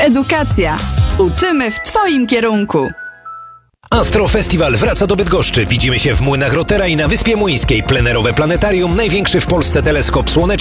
Edukacja. Uczymy w Twoim kierunku. Astro Festival wraca do Bydgoszczy. Widzimy się w Młynach Rotera i na Wyspie Młyńskiej. Plenerowe planetarium, największy w Polsce teleskop słoneczny